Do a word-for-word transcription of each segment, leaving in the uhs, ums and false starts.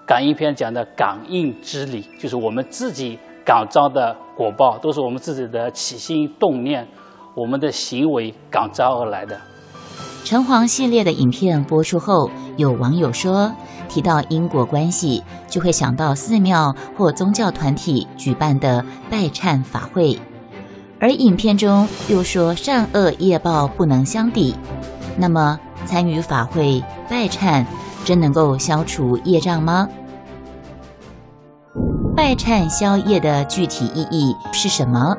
感应篇讲的感应之理，就是我们自己感召的果报，都是我们自己的起心动念，我们的行为感召而来的。 城隍系列的影片播出后，有网友说，提到因果关系，就会想到寺庙或宗教团体举办的拜忏法会，而影片中又说善恶业报不能相抵。那么，参与法会拜忏，真能够消除业障吗？拜忏消业的具体意义是什么？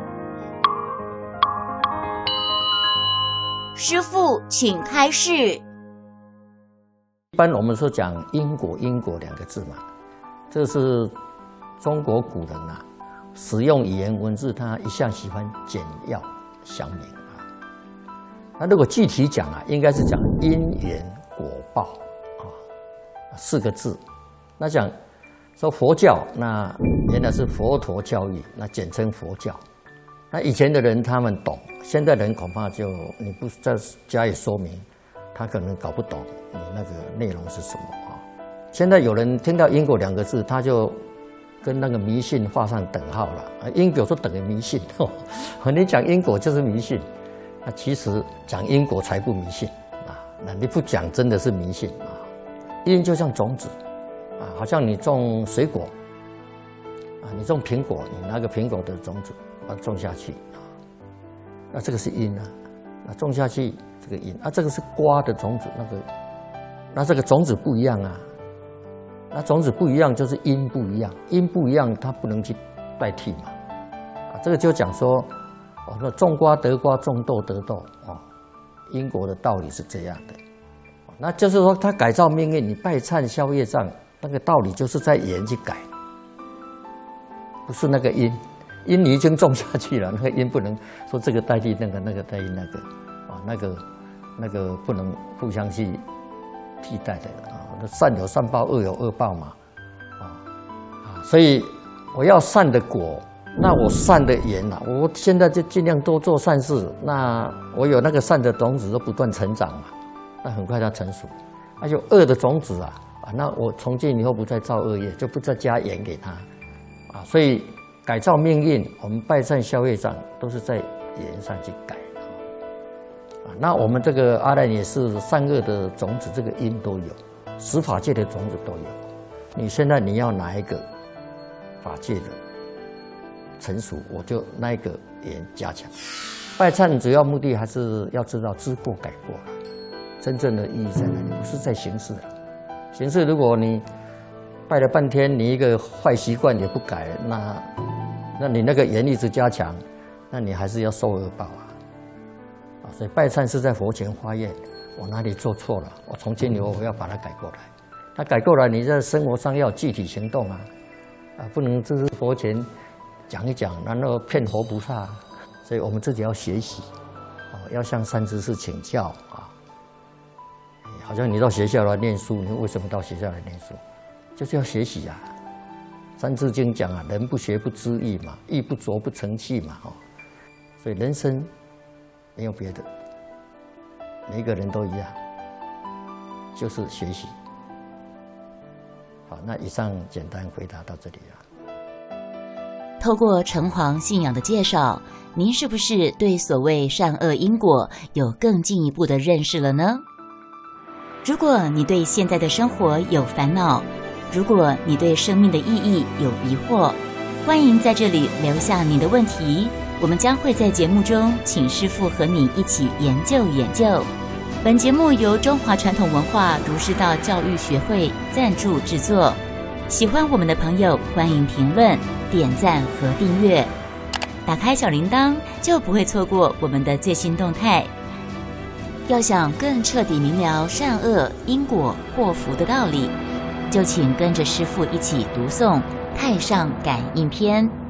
师父，请开示。 一般我们说讲因果，因果两个字嘛，这是中国古人啊，使用语言文字，他一向喜欢简要详明啊。那如果具体讲啊，应该是讲因缘果报啊，四个字。那讲说佛教，那原来是佛陀教育，那简称佛教。那以前的人他们懂，现在人恐怕就你不再加以说明，他可能搞不懂你那个内容是什么啊。现在有人听到因果两个字，他就跟那个迷信画上等号了。因果说等于迷信，哦，你讲因果就是迷信，那其实讲因果才不迷信啊。那你不讲真的是迷信啊。因就像种子啊，好像你种水果啊，你种苹果，你拿个苹果的种子把它种下去啊，那这个是因啊，那种下去这个因啊，这个是瓜的种子，那个那这个种子不一样啊，那种子不一样就是因不一样，因不一样它不能去代替嘛啊，这个就讲说哦，那种瓜得瓜，种豆得豆哦，因果的道理是这样的，那就是说它改造命运，你拜忏消业障，那个道理就是在缘去改，不是那个因。因你已经种下去了，那个因不能说这个代替那个，那个代替那个，啊，那个那个不能互相去替代的啊。善有善报，恶有恶报嘛，啊啊，所以我要善的果，那我善的缘啊，我现在就尽量多做善事，那我有那个善的种子都不断成长嘛，那很快它成熟。那有恶的种子啊，啊，那我从今以后不再造恶业，就不再加盐给它，啊，所以。改造命运，我们拜忏消业障都是在缘上去改啊。那我们这个阿赖也是善恶的种子，这个因都有，十法界的种子都有。你现在你要哪一个法界的成熟，我就那一个缘加强。拜忏主要目的还是要知道知过改过，真正的意义在哪里？不是在形式啊。形式如果你拜了半天，你一个坏习惯也不改，那那你那个缘一直加强，那你还是要受恶报啊！啊，所以拜忏是在佛前发愿，我哪里做错了，我从今以后我要把它改过来。那改过来，你在生活上要具体行动啊！啊，不能只是佛前讲一讲，然后骗活菩萨。所以我们自己要学习，啊，要向善知识请教啊。好像你到学校来念书，你为什么到学校来念书？就是要学习啊，《三字经》讲啊，人不学不知义嘛，义不琢不成器嘛，哦，所以人生没有别的，每一个人都一样，就是学习。好，那以上简单回答到这里了。 透过城隍信仰的介绍，您是不是对所谓善恶因果有更进一步的认识了呢？如果你对现在的生活有烦恼，如果你对生命的意义有疑惑，欢迎在这里留下你的问题，我们将会在节目中请师父和你一起研究研究。本节目由中华传统文化儒释道教育学会赞助制作。喜欢我们的朋友，欢迎评论、点赞和订阅。打开小铃铛，就不会错过我们的最新动态。要想更彻底明了善恶因果祸福的道理，就请跟着师父一起读诵《太上感应篇》。